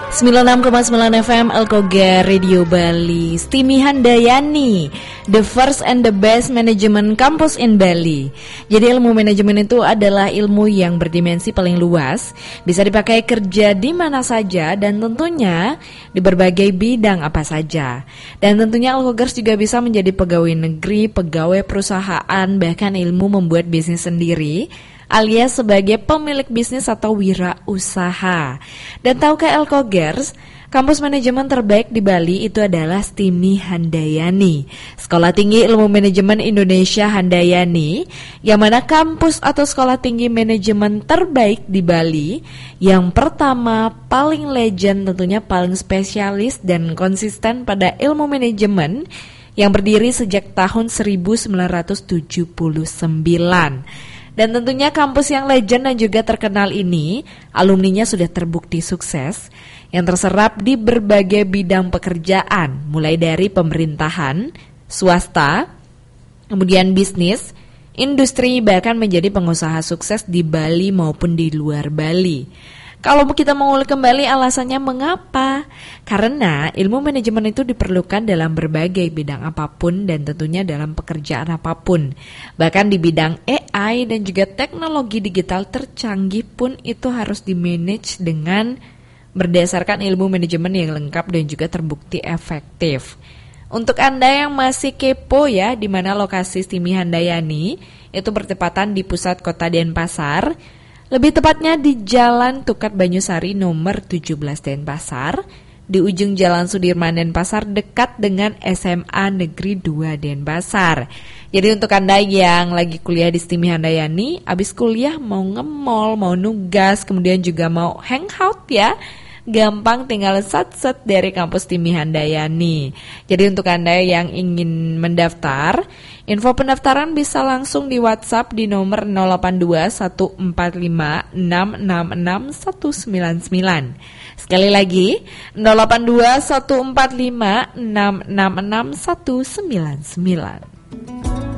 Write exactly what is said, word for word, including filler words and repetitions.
sembilan puluh enam koma sembilan F M Alkoga Radio Bali. Stimi Handayani, the first and the best management campus in Bali. Jadi ilmu manajemen itu adalah ilmu yang berdimensi paling luas, bisa dipakai kerja di mana saja dan tentunya di berbagai bidang apa saja. Dan tentunya Alkogers juga bisa menjadi pegawai negeri, pegawai perusahaan, bahkan ilmu membuat bisnis sendiri, alias sebagai pemilik bisnis atau wirausaha. Dan tahukah Alkogers, kampus manajemen terbaik di Bali itu adalah Stimi Handayani, Sekolah Tinggi Ilmu Manajemen Indonesia Handayani, yang mana kampus atau sekolah tinggi manajemen terbaik di Bali, yang pertama, paling legend, tentunya paling spesialis dan konsisten pada ilmu manajemen, yang berdiri sejak tahun seribu sembilan ratus tujuh puluh sembilan. Dan tentunya kampus yang legend dan juga terkenal ini, alumninya sudah terbukti sukses, yang terserap di berbagai bidang pekerjaan, mulai dari pemerintahan, swasta, kemudian bisnis, industri, bahkan menjadi pengusaha sukses di Bali maupun di luar Bali. Kalau kita mengulik kembali alasannya mengapa? Karena ilmu manajemen itu diperlukan dalam berbagai bidang apapun dan tentunya dalam pekerjaan apapun. Bahkan di bidang A I dan juga teknologi digital tercanggih pun itu harus di-manage dengan berdasarkan ilmu manajemen yang lengkap dan juga terbukti efektif. Untuk Anda yang masih kepo ya, di mana lokasi Stimi Handayani itu bertepatan di pusat kota Denpasar. Lebih tepatnya di Jalan Tukat Banyusari nomor tujuh belas Denpasar, di ujung Jalan Sudirman Denpasar dekat dengan S M A Negeri dua Denpasar. Jadi untuk Anda yang lagi kuliah di Stimi Handayani, abis kuliah mau nge-mall, mau nugas, kemudian juga mau hangout ya, gampang tinggal sat-sat dari kampus Stimi Handayani. Jadi untuk Anda yang ingin mendaftar, info pendaftaran bisa langsung di WhatsApp di nomor nol delapan dua satu empat lima enam enam enam satu sembilan sembilan. Sekali lagi, nol delapan dua satu empat lima enam enam enam satu sembilan sembilan.